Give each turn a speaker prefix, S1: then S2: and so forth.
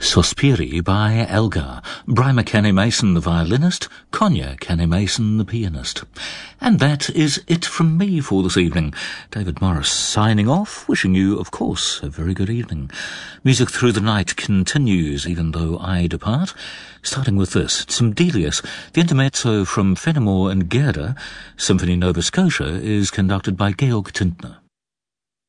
S1: Sospiri by Elgar, Bryma Kenny-Mason the violinist, Konya Kenny-Mason the pianist. And that is it from me for this evening. David Morris signing off, wishing you, of course, a very good evening. Music through the night continues even though I depart. Starting with this, Cymdelius, the intermezzo from Fenimore and Gerda, Symphony Nova Scotia, is conducted by Georg Tintner.